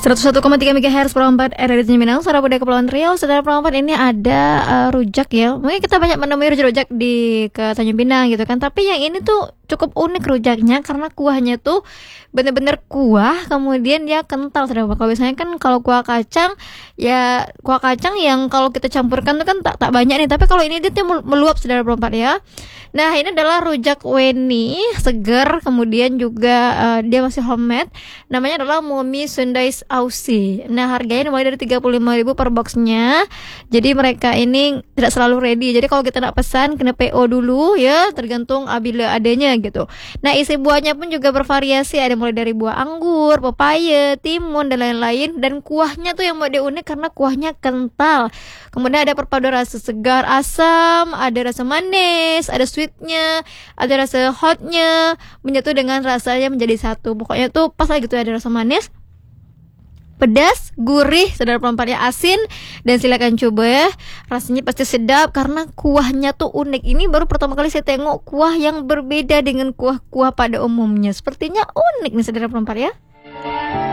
101,3 MHz Perempat RRI Tanjung Pinang, Suara Budaya Kepulauan Riau. Saudara Perempat, ini ada rujak ya. Mungkin kita banyak menemui rujak-rujak di ke Tanjung Pinang gitu kan. Tapi yang ini tuh cukup unik rujaknya karena kuahnya tuh bener-bener kuah, kemudian dia kental. Saudara, kalau biasanya kan kalau kuah kacang ya kuah kacang yang kalau kita campurkan tuh kan tak banyak nih. Tapi kalau ini dia tuh meluap, Saudara Perempat ya. Nah, ini adalah rujak weni segar, kemudian juga dia masih homemade. Namanya adalah Momi Sundais Aussie. Nah, harganya mulai dari 35.000 per boxnya. Jadi mereka ini tidak selalu ready. Jadi kalau kita nak pesan kena PO dulu ya, tergantung bila adanya gitu. Nah, isi buahnya pun juga bervariasi. Ada mulai dari buah anggur, pepaya, timun dan lain-lain. Dan kuahnya tuh yang buat dia unik karena kuahnya kental. Kemudian ada perpaduan rasa segar, asam, ada rasa manis, ada sweetnya, ada rasa hotnya, menyatu dengan rasanya menjadi satu. Pokoknya tuh pas lagi tuh ada rasa manis, pedas, gurih, Saudara Perempat ya, asin. Dan silakan coba ya, rasanya pasti sedap karena kuahnya tuh unik. Ini baru pertama kali saya tengok kuah yang berbeda dengan kuah-kuah pada umumnya. Sepertinya unik nih, Saudara Perempat ya.